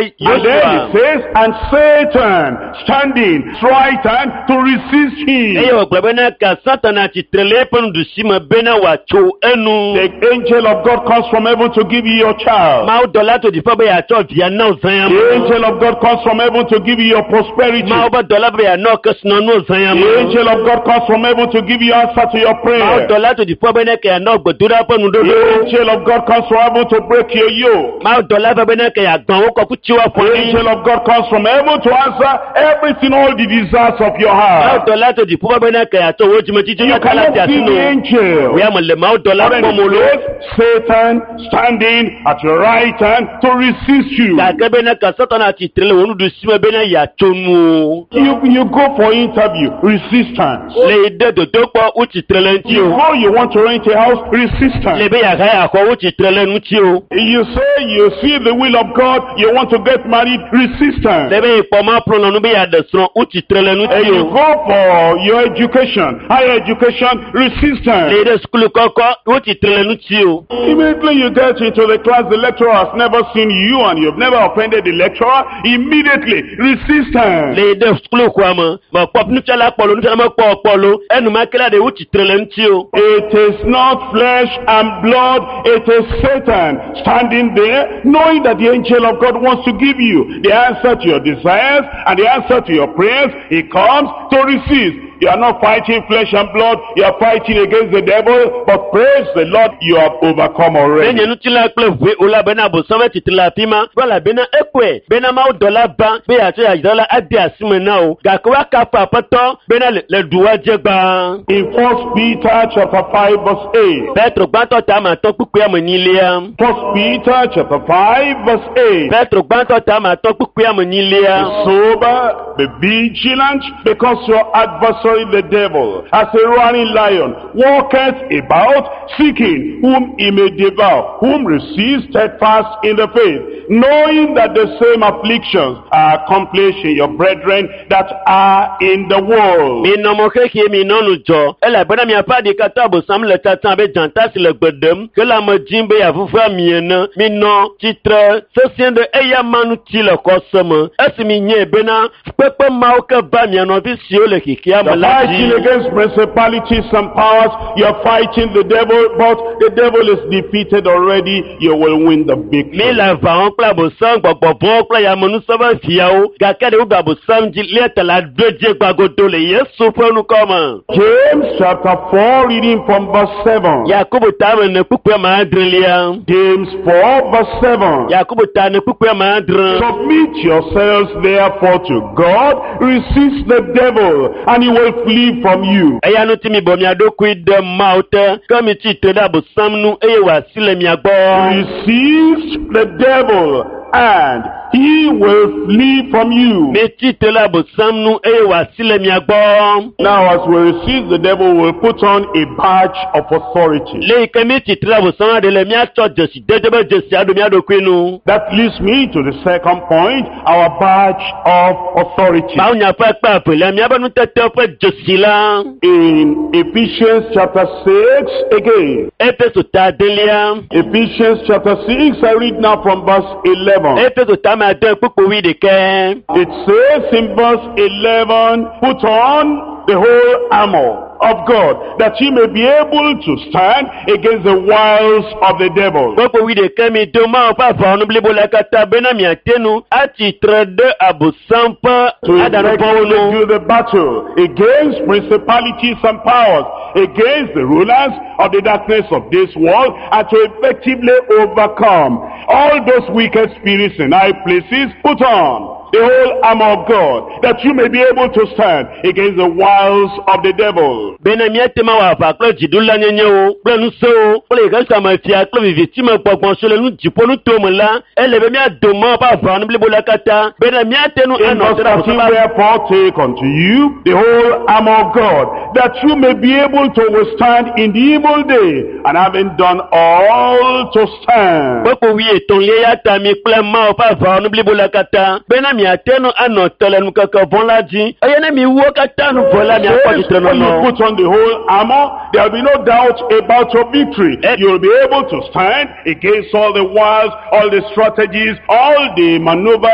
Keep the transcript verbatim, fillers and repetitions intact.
And then Yóṣùà. it says, and Satan standing right hand to resist him. Eye wògblɔ bena ka Satana tsitre le eƒe nuɖusime bena wòatso enu. The angel of God comes from heaven to give you your child. Mawu dɔla to dziƒo be yeatsɔ via na wo zãya The me. angel of God comes from heaven to give you your prosperity. Mawu be dɔla be yeanɔ kesinɔnuwo zãya The me. angel of God comes from heaven to give you answer to your Mawu prayer. dɔla to dziƒo bena ke yeanɔ gbedoɖa ƒe The nuɖoɖo. angel of God comes from heaven to break your yoke. Mawu dɔla be bena ke yeagbã wo kɔkutsiwo The afɔɖi. angel of God comes from heaven to answer everything, all the desires of your Mawu heart. dɔla to dziƒo bena ke yeatsɔ wo dzimetsitsi You kaka la cannot fia see the sinu. angel. Wòya me le Mawu dɔla But kpɔm o it lo. says, Satan standing at your right hand to resist you. Gake bena ka Satana tsitre le wo nuɖusime bena yeatso nu o. You, you go for interview, resistance. Le de dodo kpɔ wo tsitre le ŋuti You o. go, you want to rent a house, Le resistance. be yeaha yeaxɔ wo tsitre le ŋuti o. You say you see the will of God, you want to get married, resistance. Le be ekpɔ ma plɔ nɔnu be yeaɖe srɔ̃ wo tsitre le And ŋuti you o. go for your education, higher education, resistance. Le ɖe sukulu kɔkɔ wo tsitre le ŋuti o. Immediately you get into the class, the lecturer has never seen you and you've never offended the lecturer. Immediately, resistance. Le ɖe sukulu xɔa me me kpɔ nufiala kpɔ lo nufiala me kpɔ kpɔ lo enumake la ɖe wo tsitre le ŋuti o. It is not flesh and blood, it is Satan standing there, knowing that the angel of God wants to give you the answer to your desires and the answer to your prayers. He comes to resist. You are not fighting flesh and blood, you are fighting against the devil, but praise the Lord, you have overcome already. Benye nutila kple ʋue o la bena abosam ve tsitre le afi ma bela bena ekɔe bena Mawu dɔla ba be yeatsɔ yayidɔla ade asime na wo gake woakafa aƒetɔ bena le le duwoa dze gbaa. In First Peter chapter five verse eight. Petro gbãtɔ ta ame atɔ kpukpui ame enyilia. First Peter chapter five verse eight. Petro gbãtɔ ta ame atɔ kpukpui ame Be enyilia. sober, be vigilant, because your adversary the devil, as a roaring lion, walketh about, seeking whom he may devour, whom resist steadfast in the faith, knowing that the same afflictions are accomplished in your brethren that are in the world. Mi nɔmɔ xexie mi nɔnu dzɔ elabena miaƒe aɖikata abosam le tata be dzata si le gbe ɖem ke le ame dzim be yeafufu mi ene mi nɔ tsitre sesẽ ɖe eya ma ŋuti le xɔse me esi mi nye bena kpekpe mawo ke va mia nɔvi siwo le xixia me You're la fighting dzi. against principalities and powers. You're fighting the devil, but the devil is defeated already. You will win the Mi victory. le aʋawɔm kple abosam gbɔgbɔvɔwo kple yamenusɔƒe fiawo gake ɖe woɖo abosam dzi lia te la do dzi gbagodo le Yesu ƒe nukɔme. James chapter four, reading from verse seven. Yakobo ta ame ne kpukpui ame adrelia. James four, verse seven. Yakobo ta ne kpukpui ame adre. Submit yourselves therefore to God, resist the devil, and he will flee from you. Eya ŋuti mi bɔ mia ɖokui ɖe Mawu te ke mi tsitre ɖe abosam nu eye wòasi le mia gbɔ. Resist the devil, and he will flee from you. Mi tsitre ɖe abosam nu eye wòasi le mia gbɔ. Now, as we resist the devil, we'll put on a badge of authority. Le yi ke mi tsitre ɖe abosam aɖe le miatsɔ dzesi dede be dzesi aɖo mia ɖokui nu. That leads me to the second point, our badge of authority. Mawunya ƒe kpe evelia miabe nutete ƒe dzesi la. In Ephesians chapter six, again. Efeso ta adelia. Ephesians chapter six, I read now from verse eleven. Efeso ta ame ade kpukpu wi ɖeke. It says in verse eleven, put on the whole armor of God, that ye may be able to stand against the wiles of the devil. Kpukpu wi ɖeke mi do Mawu ƒe aʋawɔnu blibo la katã bena miate nu atsitre ɖe abosam ƒe To aɖaŋuvɔwo nu. do the battle against principalities and powers, against the rulers of the darkness of this world, and to effectively overcome all those wicked spirits in high places. Put on the whole armor of God, that you may be able to stand against the wiles of the devil. Bena miate ma wɔ aʋa kple dziɖula nyenyewo kple ŋusẽwo kple yi ke samefia kple vivitime gbɔgbɔ si le nu dziƒo nutome la ele be miado Mawu ƒe aʋawɔnu blibo la katã bena miate nu In anɔ verse te ɖe thirteen, abosam ƒe therefore take unto you the whole armor of God, that you may be able to withstand in the evil day, and having done all to stand. kpekpe wi etɔ̃lia ya ta mi kple Mawu ƒe aʋawɔnu blibo la katã bena miate nu anɔ te le nukeke vɔ la dzi eye ne miwuwo katã nu vɔ la miakpɔ Says, tsitre when you nɔnɔ. put on the whole armor, there will be no doubt about your victory. You'll be able to stand against all the wiles, all the strategies, all the maneuvers